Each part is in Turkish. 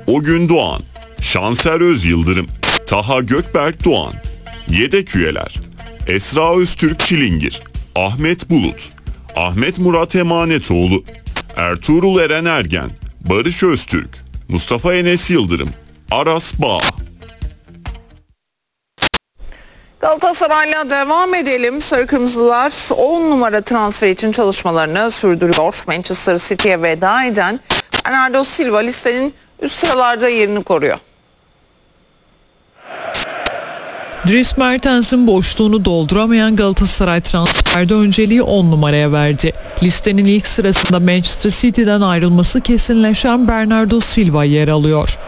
O Gün Doğan, Şansel Özyıldırım, Taha Gökberk Doğan. Yedek üyeler: Esra Öztürk Çilingir, Ahmet Bulut, Ahmet Murat Emanetoğlu, Ertuğrul Eren Ergen, Barış Öztürk, Mustafa Enes Yıldırım, Aras Bağ. Galatasaray'la devam edelim. Sarı Kırmızılar 10 numara transfer için çalışmalarını sürdürüyor. Manchester City'ye veda eden Bernardo Silva listenin üst sıralarda yerini koruyor. Dries Mertens'in boşluğunu dolduramayan Galatasaray transferde önceliği 10 numaraya verdi. Listenin ilk sırasında Manchester City'den ayrılması kesinleşen Bernardo Silva yer alıyor.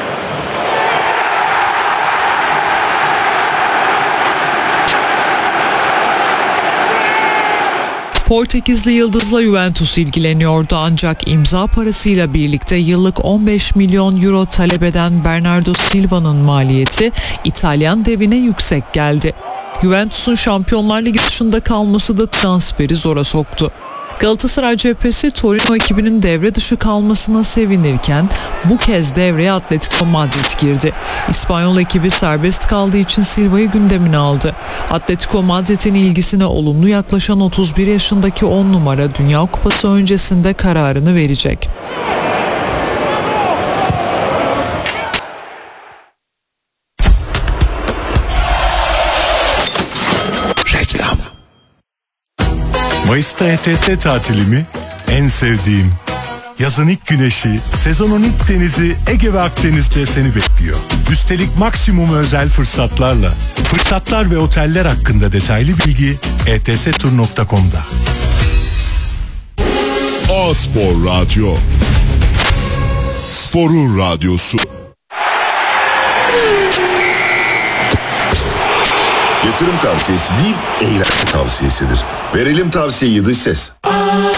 Portekizli yıldızla Juventus ilgileniyordu ancak imza parasıyla birlikte yıllık 15 milyon euro talep eden Bernardo Silva'nın maliyeti İtalyan devine yüksek geldi. Juventus'un Şampiyonlar Ligi dışında kalması da transferi zora soktu. Galatasaray cephesi Torino ekibinin devre dışı kalmasına sevinirken bu kez devreye Atletico Madrid girdi. İspanyol ekibi serbest kaldığı için Silva'yı gündemine aldı. Atletico Madrid'in ilgisine olumlu yaklaşan 31 yaşındaki 10 numara Dünya Kupası öncesinde kararını verecek. Mayıs'ta ETS tatilimi en sevdiğim. Yazın ilk güneşi, sezonun ilk denizi Ege ve Akdeniz'de seni bekliyor. Üstelik maksimum özel fırsatlarla. Fırsatlar ve oteller hakkında detaylı bilgi etstur.com'da. A-Spor Radyo, Spor'un radyosu. Yatırım tavsiyesi değil, eğlence tavsiyesidir. Verelim tavsiyeyi dış ses.